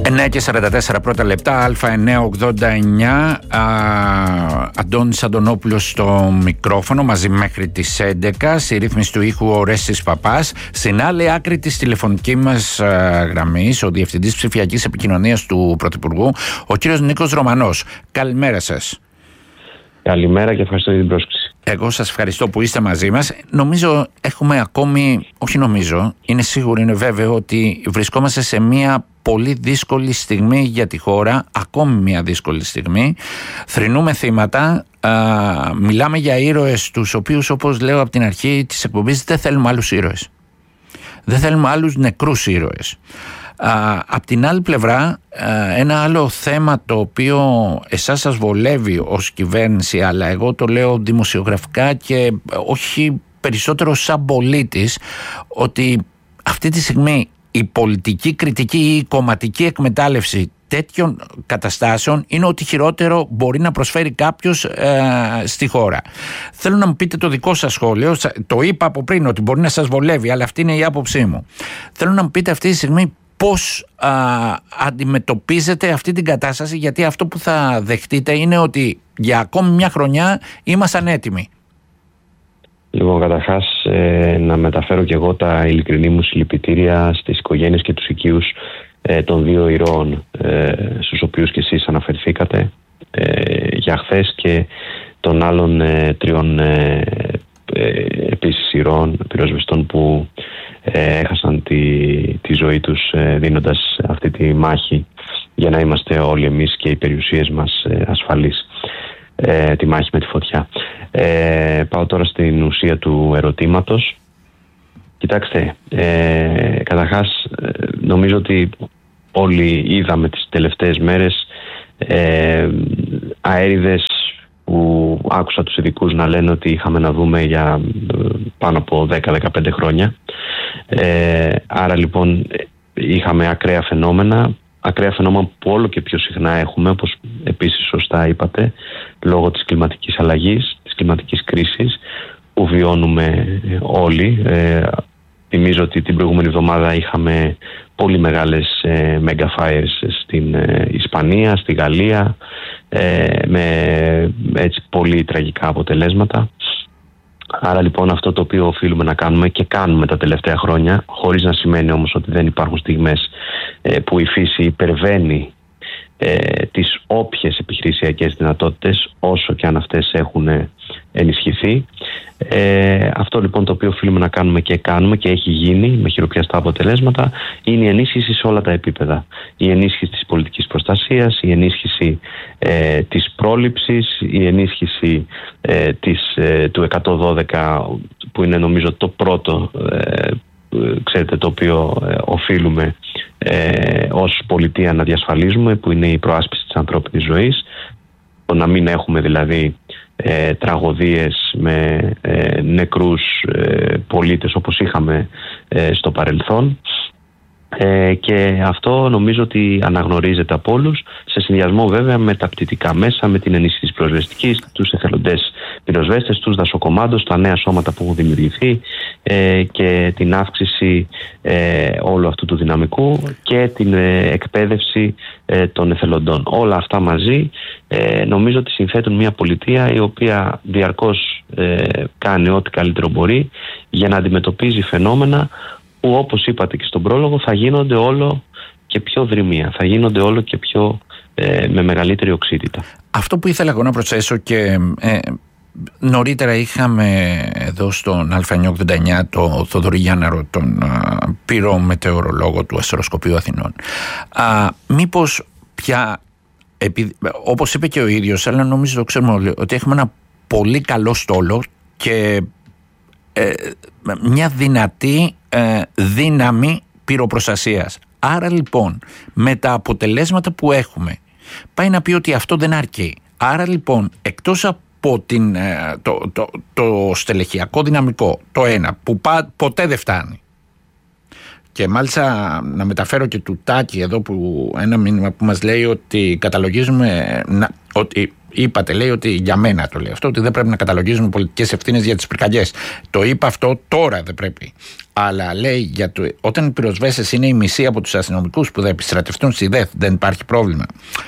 9 και 44 πρώτα λεπτά, Α989, Αντώνης Αντωνόπουλος στο μικρόφωνο, μαζί μέχρι τις 11, στη ρύθμιση του ήχου ο Ρέστης Παπάς. Στην άλλη άκρη της τηλεφωνικής μας γραμμής, ο Διευθυντής Ψηφιακής Επικοινωνίας του Πρωθυπουργού, ο κύριος Νίκος Ρωμανός. Καλημέρα σας. Καλημέρα και ευχαριστώ για την πρόσκληση. Εγώ σας ευχαριστώ που είστε μαζί μας. Νομίζω έχουμε ακόμη, όχι νομίζω, είναι σίγουρο, είναι βέβαιο ότι βρισκόμαστε σε μια πολύ δύσκολη στιγμή για τη χώρα, ακόμη μια δύσκολη στιγμή. Θρηνούμε θύματα, μιλάμε για ήρωες τους οποίους, όπως λέω από την αρχή της εκπομπής, δεν θέλουμε άλλους ήρωες. Δεν θέλουμε άλλους νεκρούς ήρωες. Απ' την άλλη πλευρά, ένα άλλο θέμα το οποίο εσάς σας βολεύει ως κυβέρνηση, αλλά εγώ το λέω δημοσιογραφικά και όχι περισσότερο σαν πολίτης, ότι αυτή τη στιγμή η πολιτική κριτική ή η κομματική εκμετάλλευση τέτοιων καταστάσεων είναι ότι χειρότερο μπορεί να προσφέρει κάποιος στη χώρα. Θέλω να μου πείτε το δικό σας σχόλιο. Το είπα από πριν ότι μπορεί να σας βολεύει, αλλά αυτή είναι η άποψή μου. Θέλω να μου πείτε αυτή τη στιγμή πώς αντιμετωπίζετε αυτή την κατάσταση, γιατί αυτό που θα δεχτείτε είναι ότι για ακόμη μια χρονιά ήμασταν έτοιμοι. Λοιπόν, καταρχάς να μεταφέρω και εγώ τα ειλικρινή μου συλληπιτήρια στις οικογένειες και τους οικείους των δύο ηρώων στους οποίους και εσείς αναφερθήκατε για χθες, και των άλλων τριών επίσης ηρώων πυροσβεστών που έχασαν τη ζωή τους δίνοντας αυτή τη μάχη για να είμαστε όλοι εμείς και οι περιουσίες μας ασφαλείς, τη μάχη με τη φωτιά. Πάω τώρα στην ουσία του ερωτήματος. Κοιτάξτε, καταρχάς νομίζω ότι όλοι είδαμε τις τελευταίες μέρες αέριδες που άκουσα τους ειδικούς να λένε ότι είχαμε να δούμε για πάνω από 10-15 χρόνια. Άρα λοιπόν είχαμε ακραία φαινόμενα που όλο και πιο συχνά έχουμε, όπως επίσης σωστά είπατε, λόγω της κλιματικής αλλαγής, της κλιματικής κρίσης που βιώνουμε όλοι. Θυμίζω ότι την προηγούμενη εβδομάδα είχαμε πολύ μεγάλες mega fires στην Ισπανία, στη Γαλλία, με έτσι πολύ τραγικά αποτελέσματα. Άρα λοιπόν αυτό το οποίο οφείλουμε να κάνουμε και κάνουμε τα τελευταία χρόνια, χωρίς να σημαίνει όμως ότι δεν υπάρχουν στιγμές που η φύση υπερβαίνει τις όποιες επιχειρησιακές δυνατότητες, όσο και αν αυτές έχουν ενισχυθεί. Αυτό λοιπόν το οποίο οφείλουμε να κάνουμε και κάνουμε και έχει γίνει με χειροπιαστά αποτελέσματα είναι η ενίσχυση σε όλα τα επίπεδα. Η ενίσχυση της πολιτικής προστασίας, η ενίσχυση της πρόληψης, η ενίσχυση του 112, που είναι νομίζω το πρώτο ξέρετε, το οποίο οφείλουμε ως πολιτεία να διασφαλίζουμε, που είναι η προάσπιση της ανθρώπινης ζωής, το να μην έχουμε δηλαδή τραγωδίες με νεκρούς πολίτες όπως είχαμε στο παρελθόν, και αυτό νομίζω ότι αναγνωρίζεται από όλους, σε συνδυασμό βέβαια με τα πτυτικά μέσα, με την ενίσχυση της πυροσβεστικής, τους εθελοντές πυροσβέστες, τους δασοκομάντους, τα νέα σώματα που έχουν δημιουργηθεί και την αύξηση όλου αυτού του δυναμικού και την εκπαίδευση των εθελοντών. Όλα αυτά μαζί νομίζω ότι συνθέτουν μια πολιτεία η οποία διαρκώς κάνει ό,τι καλύτερο μπορεί για να αντιμετωπίζει φαινόμενα που, όπως είπατε και στον πρόλογο, θα γίνονται όλο και πιο δρυμία, θα γίνονται όλο και πιο με μεγαλύτερη οξύτητα. Αυτό που ήθελα εγώ να προσθέσω, και νωρίτερα είχαμε εδώ στον Α989 το Θοδωρή Γιάνναρο, τον πυρομετεωρολόγο του Αστροσκοπείου Αθηνών. Μήπως πια, όπως είπε και ο ίδιος, αλλά νομίζω το ξέρουμε όλοι, ότι έχουμε ένα πολύ καλό στόλο και μια δυνατή δύναμη πυροπροστασίας. Άρα λοιπόν με τα αποτελέσματα που έχουμε πάει να πει ότι αυτό δεν αρκεί. Άρα λοιπόν, εκτός από το στελεχειακό δυναμικό, το ένα που ποτέ δεν φτάνει, και μάλιστα να μεταφέρω και του Τάκη εδώ, που ένα μήνυμα που μας λέει ότι καταλογίζουμε ότι είπατε, λέει ότι για μένα το λέει αυτό, ότι δεν πρέπει να καταλογίζουν πολιτικές ευθύνες για τις πυρκαγιές. Το είπα αυτό, τώρα δεν πρέπει. Αλλά λέει, όταν οι πυροσβέστες είναι η μισή από τους αστυνομικούς που θα επιστρατευτούν στη ΔΕΘ, δεν υπάρχει πρόβλημα.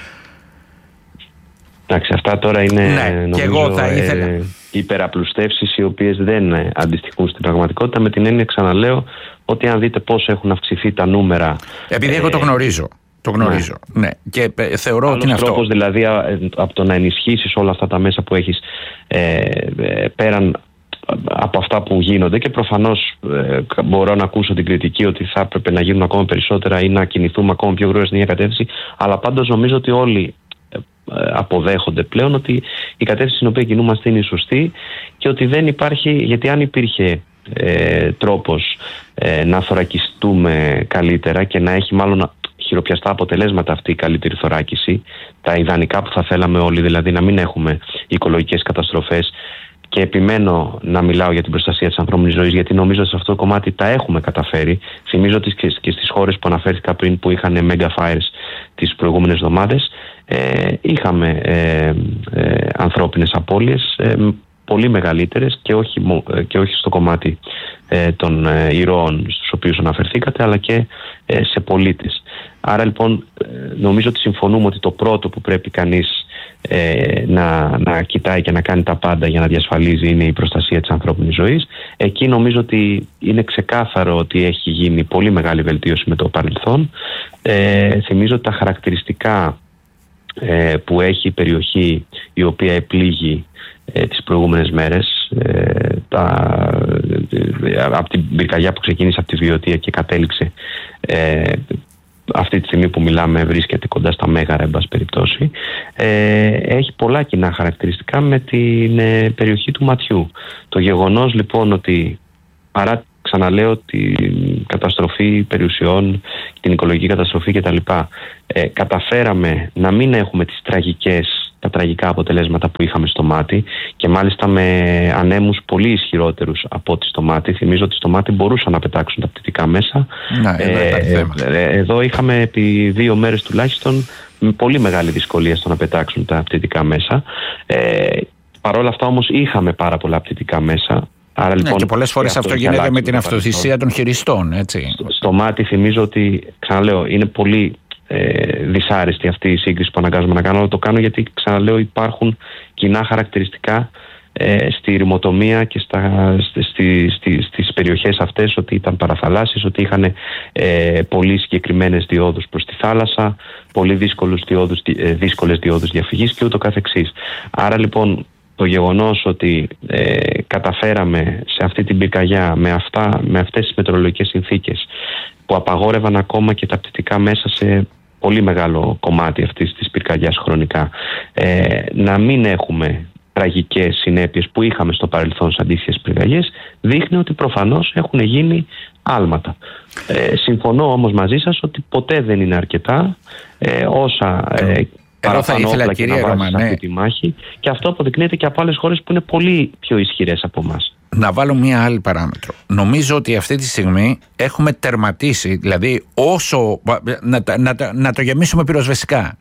Εντάξει, αυτά τώρα είναι νομίζω, και εγώ θα ήθελα υπεραπλουστεύσεις οι οποίες δεν αντιστοιχούν στην πραγματικότητα, με την έννοια, ξαναλέω, ότι αν δείτε πώς έχουν αυξηθεί τα νούμερα. Επειδή εγώ το γνωρίζω. Το γνωρίζω. Ναι. Και θεωρώ ότι είναι αυτό. Τρόπος δηλαδή από το να ενισχύσεις όλα αυτά τα μέσα που έχεις πέραν από αυτά που γίνονται, και προφανώς μπορώ να ακούσω την κριτική ότι θα έπρεπε να γίνουν ακόμα περισσότερα ή να κινηθούμε ακόμα πιο γρήγορα στην ίδια κατεύθυνση, αλλά πάντως νομίζω ότι όλοι αποδέχονται πλέον ότι η κατεύθυνση στην οποία κινούμαστε είναι η σωστή και ότι δεν υπάρχει, γιατί αν υπήρχε τρόπος να θωρακιστούμε καλύτερα και να έχει μάλλον χειροπιαστά αποτελέσματα αυτή η καλύτερη θωράκιση, τα ιδανικά που θα θέλαμε όλοι, δηλαδή να μην έχουμε οικολογικές καταστροφές, και επιμένω να μιλάω για την προστασία της ανθρώπινης ζωής, γιατί νομίζω ότι σε αυτό το κομμάτι τα έχουμε καταφέρει. Θυμίζω ότι και στις χώρες που αναφέρθηκα πριν, που είχαν mega fires τις προηγούμενες εβδομάδες, είχαμε ανθρώπινες απώλειες πολύ μεγαλύτερες και όχι στο κομμάτι των ηρώων στους οποίους αναφερθήκατε, αλλά και σε πολίτες. Άρα λοιπόν νομίζω ότι συμφωνούμε ότι το πρώτο που πρέπει κανείς να κοιτάει και να κάνει τα πάντα για να διασφαλίζει είναι η προστασία της ανθρώπινης ζωής. Εκεί νομίζω ότι είναι ξεκάθαρο ότι έχει γίνει πολύ μεγάλη βελτίωση με το παρελθόν. Θυμίζω ότι τα χαρακτηριστικά που έχει η περιοχή η οποία επλήγει τις προηγούμενες μέρες, από την πυρκαγιά που ξεκίνησε από τη Βιωτία και κατέληξε αυτή τη στιγμή που μιλάμε, βρίσκεται κοντά στα Μέγαρα, εν πάση περιπτώσει, έχει πολλά κοινά χαρακτηριστικά με την περιοχή του Ματιού. Το γεγονός λοιπόν ότι, παρά ξαναλέω την καταστροφή περιουσιών, την οικολογική καταστροφή κτλ, καταφέραμε να μην έχουμε τα τραγικά αποτελέσματα που είχαμε στο Μάτι, και μάλιστα με ανέμους πολύ ισχυρότερους από ό,τι στο Μάτι. Θυμίζω ότι στο Μάτι μπορούσαν να πετάξουν τα πτυτικά μέσα. Εδώ είχαμε επί 2 μέρες τουλάχιστον με πολύ μεγάλη δυσκολία στο να πετάξουν τα πτυτικά μέσα. Παρ' όλα αυτά όμως είχαμε πάρα πολλά πτυτικά μέσα. Άρα, λοιπόν, και πολλές φορές αυτό γίνεται με την αυτοθυσία των χειριστών, έτσι. Στο Μάτι θυμίζω ότι, ξαναλέω, είναι πολύ δυσάρεστη αυτή η σύγκριση που αναγκάζομαι να κάνω, αλλά το κάνω γιατί, ξαναλέω, υπάρχουν κοινά χαρακτηριστικά στη ρημοτομία και στις περιοχές αυτές, ότι ήταν παραθαλάσσιες, ότι είχαν πολύ συγκεκριμένες διόδους προς τη θάλασσα, πολύ δύσκολες διόδους διαφυγής και ούτω καθεξής. Άρα λοιπόν το γεγονός ότι καταφέραμε σε αυτή την πυρκαγιά με αυτές τις μετεωρολογικές συνθήκες που απαγόρευαν ακόμα και τα πτυτικά μέσα σε πολύ μεγάλο κομμάτι αυτής της πυρκαγιάς χρονικά, να μην έχουμε τραγικές συνέπειες που είχαμε στο παρελθόν σε αντίστοιχες πυρκαγιές, δείχνει ότι προφανώς έχουν γίνει άλματα. Συμφωνώ όμως μαζί σας ότι ποτέ δεν είναι αρκετά όσα παραπάνω όπλα και να βάζεις αυτή τη μάχη, και αυτό αποδεικνύεται και από άλλες χώρες που είναι πολύ πιο ισχυρές από εμάς. Να βάλω μία άλλη παράμετρο. Νομίζω ότι αυτή τη στιγμή έχουμε τερματίσει, δηλαδή όσο να το γεμίσουμε πυροσβεστικά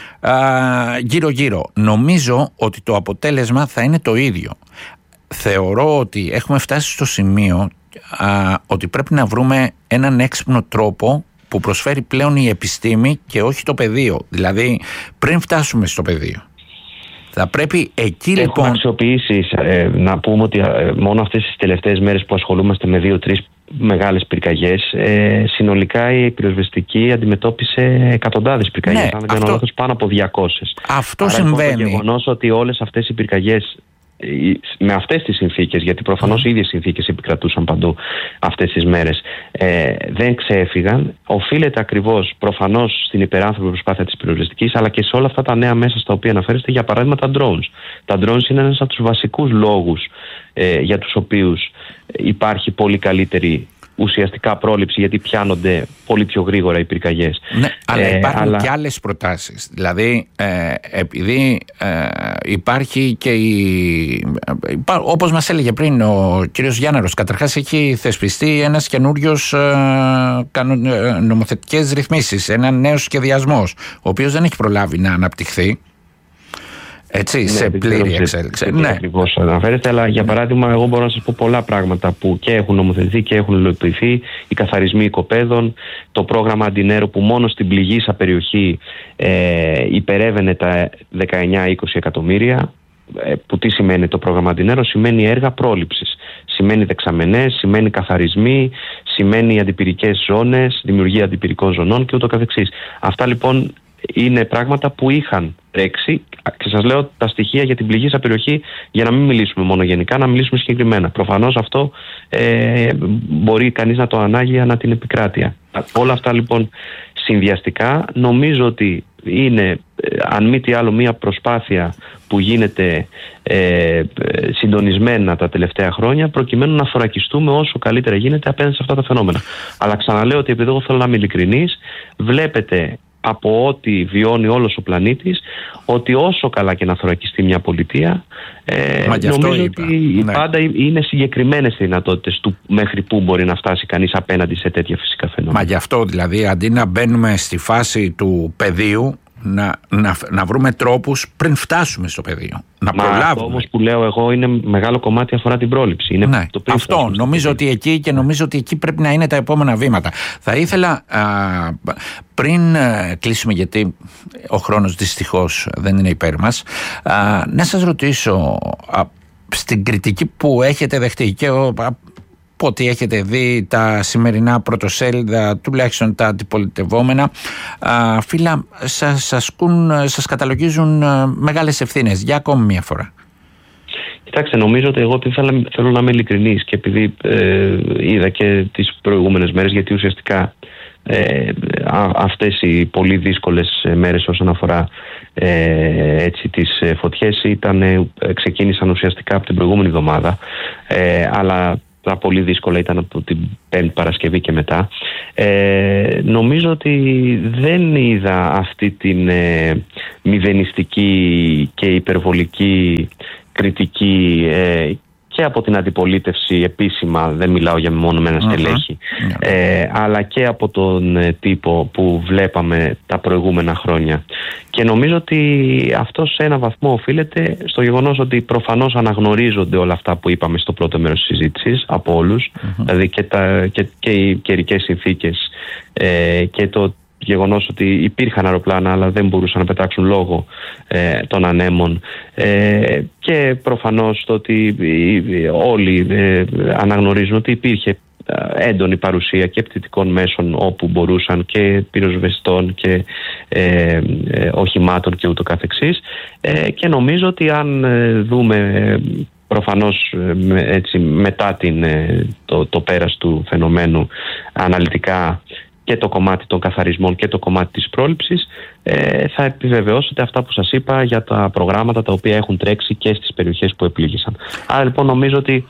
γύρω-γύρω. Νομίζω ότι το αποτέλεσμα θα είναι το ίδιο. Θεωρώ ότι έχουμε φτάσει στο σημείο ότι πρέπει να βρούμε έναν έξυπνο τρόπο που προσφέρει πλέον η επιστήμη και όχι το πεδίο. Δηλαδή πριν φτάσουμε στο πεδίο, θα πρέπει εκεί λοιπόν... Έχουμε αξιοποιήσει, να πούμε ότι μόνο αυτές τις τελευταίες μέρες που ασχολούμαστε με 2-3 μεγάλες πυρκαγιές, συνολικά η πυροσβεστική αντιμετώπισε εκατοντάδες πυρκαγιές, αν δεν κάνω λάθος, πάνω από 200. Αυτό άρα, συμβαίνει. Λοιπόν, το γεγονός ότι όλες αυτές οι πυρκαγιές με αυτές τις συνθήκες, γιατί προφανώς οι ίδιες συνθήκες επικρατούσαν παντού αυτές τις μέρες, δεν ξέφυγαν, οφείλεται ακριβώς προφανώς στην υπεράνθρωπη προσπάθεια της πυροσβεστικής, αλλά και σε όλα αυτά τα νέα μέσα στα οποία αναφέρεστε, για παράδειγμα τα drones. Τα drones είναι ένας από τους βασικούς λόγους για τους οποίους υπάρχει πολύ καλύτερη ουσιαστικά πρόληψη, γιατί πιάνονται πολύ πιο γρήγορα οι πυρκαγιές. Ναι, αλλά υπάρχουν και άλλες προτάσεις. Δηλαδή, επειδή υπάρχει και όπως μας έλεγε πριν ο κύριος Γιάνναρος, καταρχάς έχει θεσπιστεί ένας καινούριος νομοθετικές ρυθμίσεις, ένα νέος σχεδιασμός, ο οποίος δεν έχει προλάβει να αναπτυχθεί. Έτσι, σε πλήρη εξέλιξη. Ναι, ακριβώς αναφέρεται, αλλά για παράδειγμα, εγώ μπορώ να σας πω πολλά πράγματα που και έχουν νομοθετηθεί και έχουν υλοποιηθεί. Οι καθαρισμοί οικοπαίδων, το πρόγραμμα Αντινέρο που μόνο στην πληγήσα περιοχή υπερεύαινε τα 19-20 εκατομμύρια. Που τι σημαίνει το πρόγραμμα Αντινέρο? Σημαίνει έργα πρόληψης, σημαίνει δεξαμενές, σημαίνει καθαρισμοί, σημαίνει αντιπυρικές ζώνες, δημιουργία αντιπυρικών ζωνών και ούτω καθεξής. Αυτά λοιπόν είναι πράγματα που είχαν τρέξει και σας λέω τα στοιχεία για την πληγήσα περιοχή, για να μην μιλήσουμε μόνο γενικά, να μιλήσουμε συγκεκριμένα. Προφανώς αυτό μπορεί κανείς να το ανάγει ανά την επικράτεια. Όλα αυτά λοιπόν συνδυαστικά νομίζω ότι είναι, αν μη τι άλλο, μια προσπάθεια που γίνεται συντονισμένα τα τελευταία χρόνια προκειμένου να θωρακιστούμε όσο καλύτερα γίνεται απέναντι σε αυτά τα φαινόμενα. Αλλά ξαναλέω ότι επειδή εγώ θέλω να είμαι ειλικρινής, βλέπετε από ό,τι βιώνει όλος ο πλανήτης ότι όσο καλά και να θωρακιστεί μια πολιτεία, νομίζω ότι πάντα είναι συγκεκριμένες δυνατότητες του μέχρι πού μπορεί να φτάσει κανείς απέναντι σε τέτοια φυσικά φαινόμενα. Μα γι' αυτό δηλαδή, αντί να μπαίνουμε στη φάση του πεδίου, να βρούμε τρόπους πριν φτάσουμε στο πεδίο. Να προλάβουμε. Αυτό όμως που λέω εγώ είναι μεγάλο κομμάτι, αφορά την πρόληψη. Είναι το αυτό νομίζω ότι εκεί, και νομίζω ότι εκεί πρέπει να είναι τα επόμενα βήματα. Θα ήθελα πριν κλείσουμε, γιατί ο χρόνος δυστυχώς δεν είναι υπέρ μας, να σας ρωτήσω στην κριτική που έχετε δεχτεί και από ό,τι έχετε δει τα σημερινά πρωτοσέλιδα, τουλάχιστον τα αντιπολιτευόμενα, φύλλα σας καταλογίζουν μεγάλες ευθύνες για ακόμη μια φορά. Κοιτάξτε, νομίζω ότι εγώ θέλω να είμαι ειλικρινής και επειδή είδα και τις προηγούμενες μέρες, γιατί ουσιαστικά αυτές οι πολύ δύσκολες μέρες όσον αφορά τις φωτιές ξεκίνησαν ουσιαστικά από την προηγούμενη εβδομάδα, αλλά τα πολύ δύσκολα ήταν από την Πέμπτη Παρασκευή και μετά. Νομίζω ότι δεν είδα αυτή την μηδενιστική και υπερβολική κριτική και από την αντιπολίτευση επίσημα, δεν μιλάω για μεμονωμένα στελέχη, αλλά και από τον τύπο που βλέπαμε τα προηγούμενα χρόνια. Και νομίζω ότι αυτό σε ένα βαθμό οφείλεται στο γεγονός ότι προφανώς αναγνωρίζονται όλα αυτά που είπαμε στο πρώτο μέρος της συζήτησης από όλους, δηλαδή και οι καιρικές συνθήκες και το γεγονός ότι υπήρχαν αεροπλάνα αλλά δεν μπορούσαν να πετάξουν λόγω των ανέμων, και προφανώς το ότι όλοι αναγνωρίζουν ότι υπήρχε έντονη παρουσία και πτυτικών μέσων όπου μπορούσαν, και πυροσβεστών και οχημάτων και ούτω καθεξής, και νομίζω ότι αν δούμε προφανώς έτσι, μετά το πέρας του φαινομένου αναλυτικά και το κομμάτι των καθαρισμών και το κομμάτι της πρόληψης, θα επιβεβαιώσετε αυτά που σας είπα για τα προγράμματα τα οποία έχουν τρέξει και στις περιοχές που επλήγησαν. Άρα λοιπόν νομίζω ότι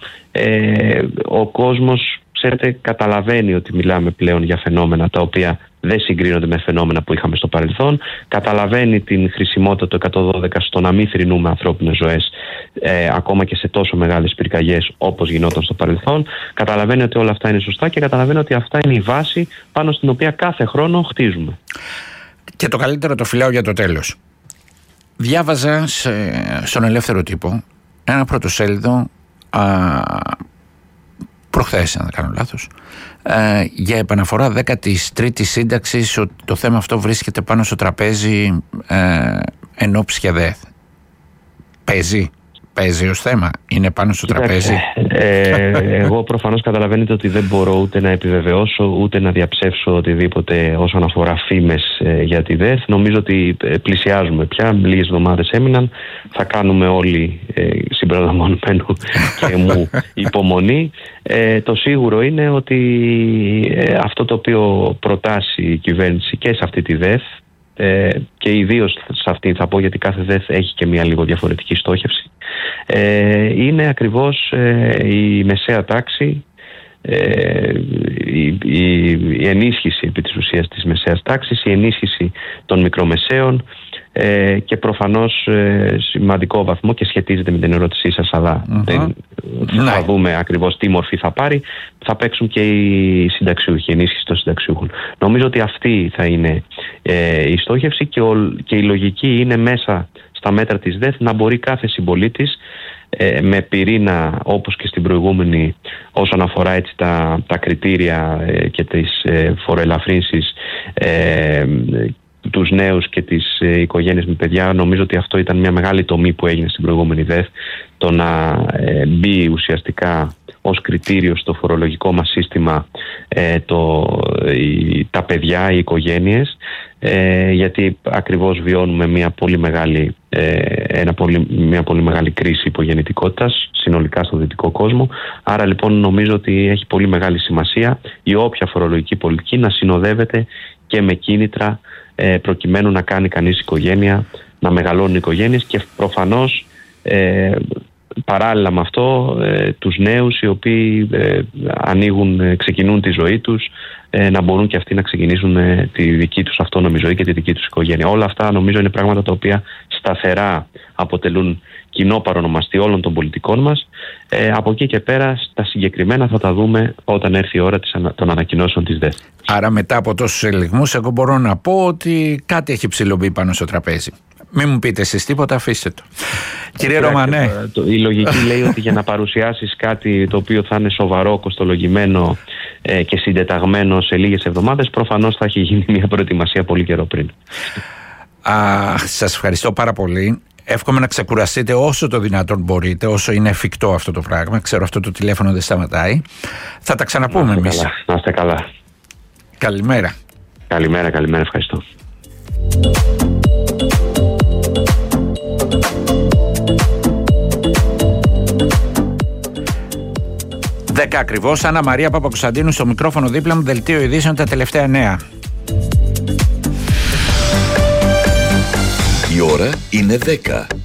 ο κόσμος, ξέρετε, καταλαβαίνει ότι μιλάμε πλέον για φαινόμενα τα οποία δεν συγκρίνονται με φαινόμενα που είχαμε στο παρελθόν. Καταλαβαίνει την χρησιμότητα του 112 στο να μην θρηνούμε ανθρώπινες ζωές, ακόμα και σε τόσο μεγάλες πυρκαγιές όπως γινόταν στο παρελθόν. Καταλαβαίνει ότι όλα αυτά είναι σωστά και καταλαβαίνει ότι αυτά είναι η βάση πάνω στην οποία κάθε χρόνο χτίζουμε. Και το καλύτερο το φυλάω για το τέλος. Διάβαζα στον Ελεύθερο Τύπο ένα πρωτοσέλιδο προχθές, αν δεν κάνω λάθος, για επαναφορά 13ης σύνταξης, ότι το θέμα αυτό βρίσκεται πάνω στο τραπέζι εν ώψη ΔΕΘ. Παίζει ως θέμα, είναι πάνω στο τραπέζι. Εγώ προφανώς καταλαβαίνετε ότι δεν μπορώ ούτε να επιβεβαιώσω ούτε να διαψεύσω οτιδήποτε όσον αφορά φήμες για τη ΔΕΘ. Νομίζω ότι πλησιάζουμε πια, λίγες εβδομάδες έμειναν, θα κάνουμε όλοι συμπεριλαμβανομένου και μου υπομονή. Το σίγουρο είναι ότι αυτό το οποίο προτάσει η κυβέρνηση και σε αυτή τη ΔΕΘ, και ιδίως σε αυτή θα πω, γιατί κάθε ΔΕΘ έχει και μια λίγο διαφορετική στόχευση, είναι ακριβώς η μεσαία τάξη, η ενίσχυση επί της ουσίας της μεσαίας τάξης, η ενίσχυση των μικρομεσαίων, και προφανώς σημαντικό βαθμό, και σχετίζεται με την ερώτησή σας, αλλά θα δούμε ακριβώς τι μορφή θα πάρει, θα παίξουν και οι συνταξιούχοι, η ενίσχυση των συνταξιούχων. Νομίζω ότι αυτή θα είναι η στόχευση και η λογική είναι μέσα στα μέτρα της ΔΕΘ να μπορεί κάθε συμπολίτης με πυρήνα, όπως και στην προηγούμενη, όσον αφορά έτσι τα κριτήρια και τις φοροελαφρύνσεις, τους νέους και τις οικογένειες με παιδιά. Νομίζω ότι αυτό ήταν μια μεγάλη τομή που έγινε στην προηγούμενη ΔΕΘ, το να μπει ουσιαστικά ως κριτήριο στο φορολογικό μας σύστημα τα παιδιά, οι οικογένειες, γιατί ακριβώς βιώνουμε μια πολύ μεγάλη κρίση υπογεννητικότητας συνολικά στο δυτικό κόσμο. Άρα λοιπόν νομίζω ότι έχει πολύ μεγάλη σημασία η όποια φορολογική πολιτική να συνοδεύεται και με κίνητρα προκειμένου να κάνει κανείς οικογένεια, να μεγαλώνουν οικογένειες και προφανώς παράλληλα με αυτό τους νέους οι οποίοι ξεκινούν τη ζωή τους, να μπορούν και αυτοί να ξεκινήσουν τη δική τους αυτόνομη ζωή και τη δική τους οικογένεια. Όλα αυτά νομίζω είναι πράγματα τα οποία σταθερά αποτελούν κοινό παρονομαστή όλων των πολιτικών μας. Από εκεί και πέρα τα συγκεκριμένα θα τα δούμε όταν έρθει η ώρα των ανακοινώσεων της ΔΕΘ. Άρα μετά από τόσους ελιγμούς εγώ μπορώ να πω ότι κάτι έχει ψηλωμπεί πάνω στο τραπέζι. Μην μου πείτε εσείς τίποτα, αφήστε το. Κύριε Ρωμανέ. Η λογική λέει ότι για να παρουσιάσεις κάτι το οποίο θα είναι σοβαρό, κοστολογημένο και συντεταγμένο σε λίγες εβδομάδες, προφανώς θα έχει γίνει μια προετοιμασία πολύ καιρό πριν. Σας ευχαριστώ πάρα πολύ. Εύχομαι να ξεκουραστείτε όσο το δυνατόν μπορείτε, όσο είναι εφικτό αυτό το πράγμα. Ξέρω αυτό το τηλέφωνο δεν σταματάει. Θα τα ξαναπούμε εμείς. Να είστε καλά. Καλημέρα. Καλημέρα, ευχαριστώ. 10 ακριβώς, Άννα Μαρία Παπακοσταντίνου στο μικρόφωνο δίπλα μου, δελτίο ειδήσεων, τα τελευταία νέα. Η ώρα είναι 10.